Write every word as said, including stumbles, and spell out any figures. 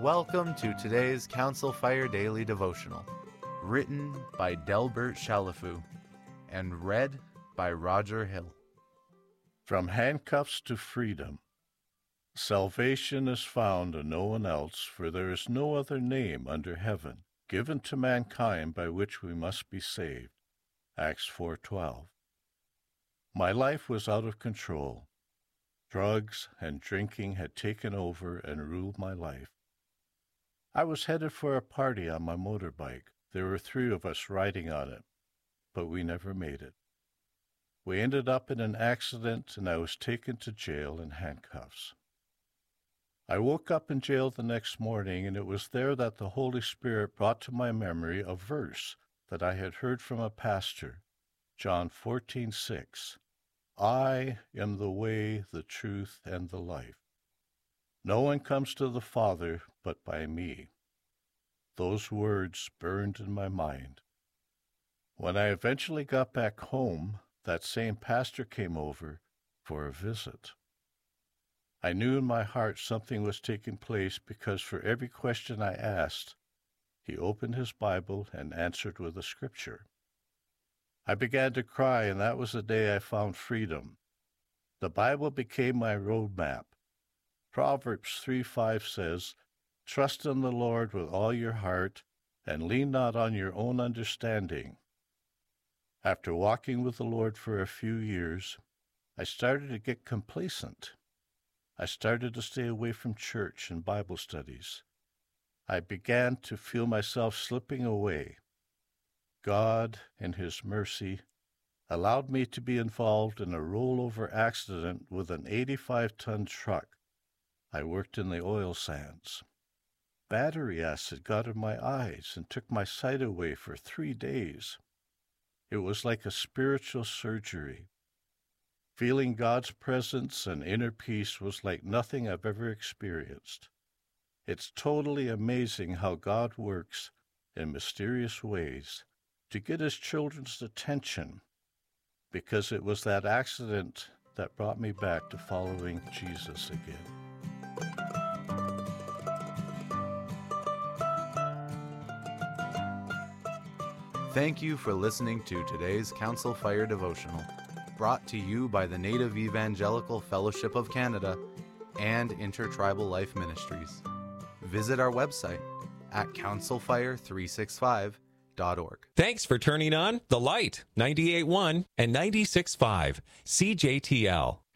Welcome to today's Council Fire Daily Devotional, written by Delbert Chalifu and read by Roger Hill. From handcuffs to freedom. Salvation is found in no one else, for there is no other name under heaven given to mankind by which we must be saved. Acts four twelve. My life was out of control. Drugs and drinking had taken over and ruled my life. I was headed for a party on my motorbike. There were three of us riding on it, but we never made it. We ended up in an accident, and I was taken to jail in handcuffs. I woke up in jail the next morning, and it was there that the Holy Spirit brought to my memory a verse that I had heard from a pastor, John fourteen six. I am the way, the truth, and the life. No one comes to the Father but by me. Those words burned in my mind. When I eventually got back home, that same pastor came over for a visit. I knew in my heart something was taking place because for every question I asked, he opened his Bible and answered with a scripture. I began to cry, and that was the day I found freedom. The Bible became my roadmap. Proverbs three five says, "Trust in the Lord with all your heart, and lean not on your own understanding." After walking with the Lord for a few years, I started to get complacent. I started to stay away from church and Bible studies. I began to feel myself slipping away. God, in His mercy, allowed me to be involved in a rollover accident with an eighty-five ton truck. I worked in the oil sands. Battery acid got in my eyes and took my sight away for three days. It was like a spiritual surgery. Feeling God's presence and inner peace was like nothing I've ever experienced. It's totally amazing how God works in mysterious ways to get His children's attention, because it was that accident that brought me back to following Jesus again. Thank you for listening to today's Council Fire Devotional, brought to you by the Native Evangelical Fellowship of Canada and Intertribal Life Ministries. Visit our website at council fire three sixty-five dot org. Thanks for turning on The Light, ninety-eight point one and ninety-six point five C J T L.